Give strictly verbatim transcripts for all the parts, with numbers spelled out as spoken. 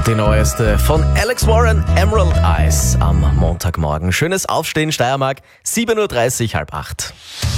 Die neueste von Alex Warren, Emerald Eyes, am Montagmorgen. Schönes Aufstehen, Steiermark, sieben Uhr dreißig, halb acht.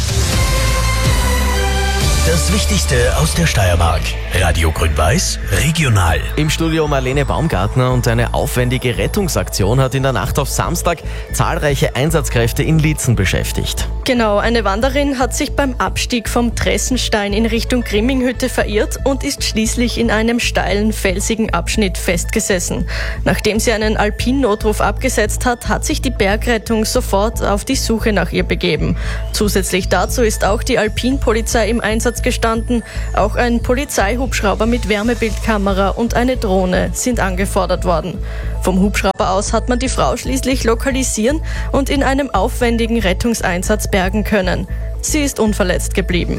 Das Wichtigste aus der Steiermark. Radio Grün-Weiß, regional. Im Studio Marlene Baumgartner und eine aufwendige Rettungsaktion hat in der Nacht auf Samstag zahlreiche Einsatzkräfte in Liezen beschäftigt. Genau, eine Wanderin hat sich beim Abstieg vom Tressenstein in Richtung Grimminghütte verirrt und ist schließlich in einem steilen, felsigen Abschnitt festgesessen. Nachdem sie einen Alpin-Notruf abgesetzt hat, hat sich die Bergrettung sofort auf die Suche nach ihr begeben. Zusätzlich dazu ist auch die Alpin-Polizei im Einsatz gestanden. Auch ein Polizeihubschrauber mit Wärmebildkamera und eine Drohne sind angefordert worden. Vom Hubschrauber aus hat man die Frau schließlich lokalisieren und in einem aufwendigen Rettungseinsatz bergen können. Sie ist unverletzt geblieben.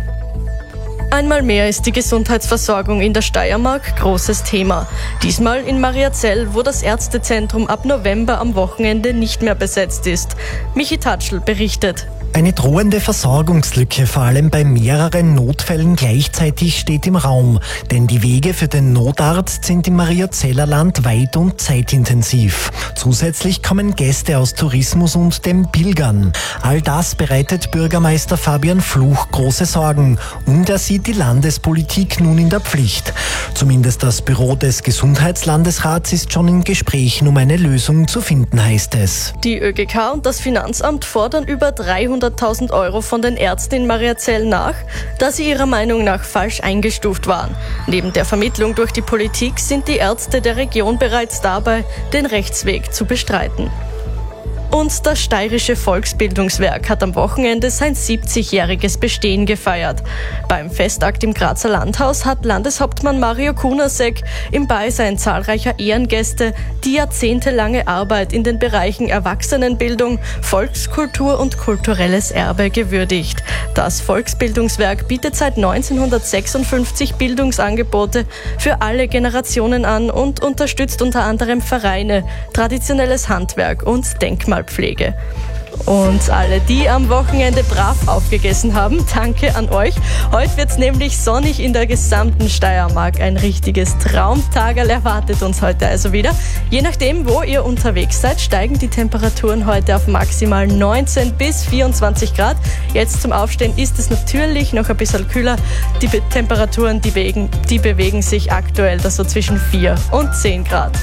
Einmal mehr ist die Gesundheitsversorgung in der Steiermark großes Thema. Diesmal in Mariazell, wo das Ärztezentrum ab November am Wochenende nicht mehr besetzt ist. Michi Tatschl berichtet. Eine drohende Versorgungslücke, vor allem bei mehreren Notfällen gleichzeitig, steht im Raum. Denn die Wege für den Notarzt sind im Mariazeller Land weit und zeitintensiv. Zusätzlich kommen Gäste aus Tourismus und dem Pilgern. All das bereitet Bürgermeister Fabian Fluch große Sorgen. Und er sieht die Landespolitik nun in der Pflicht. Zumindest das Büro des Gesundheitslandesrats ist schon in Gesprächen, um eine Lösung zu finden, heißt es. Die ÖGK und das Finanzamt fordern über dreihunderttausend Euro von den Ärzten in Mariazell nach, da sie ihrer Meinung nach falsch eingestuft waren. Neben der Vermittlung durch die Politik sind die Ärzte der Region bereits dabei, den Rechtsweg zu bestreiten. Und das Steirische Volksbildungswerk hat am Wochenende sein siebzigjähriges Bestehen gefeiert. Beim Festakt im Grazer Landhaus hat Landeshauptmann Mario Kunasek im Beisein zahlreicher Ehrengäste die jahrzehntelange Arbeit in den Bereichen Erwachsenenbildung, Volkskultur und kulturelles Erbe gewürdigt. Das Volksbildungswerk bietet seit neunzehnhundertsechsundfünfzig Bildungsangebote für alle Generationen an und unterstützt unter anderem Vereine, traditionelles Handwerk und Denkmalpflege. Und alle, die am Wochenende brav aufgegessen haben, danke an euch. Heute wird's nämlich sonnig in der gesamten Steiermark. Ein richtiges Traumtagerl erwartet uns heute also wieder. Je nachdem, wo ihr unterwegs seid, steigen die Temperaturen heute auf maximal neunzehn bis vierundzwanzig Grad. Jetzt zum Aufstehen ist es natürlich noch ein bisschen kühler. Die Be- Temperaturen, die bewegen, die bewegen sich aktuell da so zwischen vier und zehn Grad.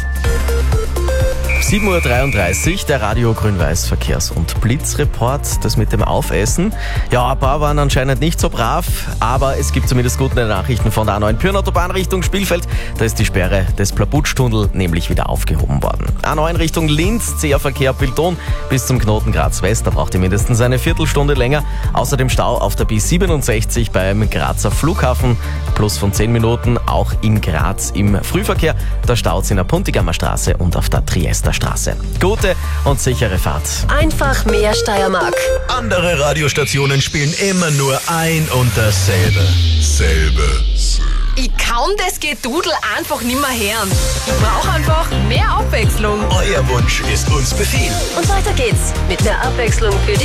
sieben Uhr dreiunddreißig, der Radio Grün-Weiß Verkehrs- und Blitzreport, das mit dem Aufessen. Ja, ein paar waren anscheinend nicht so brav, aber es gibt zumindest gute Nachrichten von der A neun Pyrnautobahn Richtung Spielfeld. Da ist die Sperre des Plabutschtunnel nämlich wieder aufgehoben worden. A neun Richtung Linz, zäher Verkehr Bilton bis zum Knoten Graz West, da braucht ihr mindestens eine Viertelstunde länger. Außerdem Stau auf der B siebenundsechzig beim Grazer Flughafen, plus von zehn Minuten, auch in Graz im Frühverkehr. Da staut es in der Puntigammer Straße und auf der Triester Straße. Gute und sichere Fahrt. Einfach mehr Steiermark. Andere Radiostationen spielen immer nur ein und dasselbe. Selbe. Ich kann das Gedudel einfach nimmer hören. Ich brauche einfach mehr Abwechslung. Euer Wunsch ist uns Befehl. Und weiter geht's mit mehr Abwechslung für die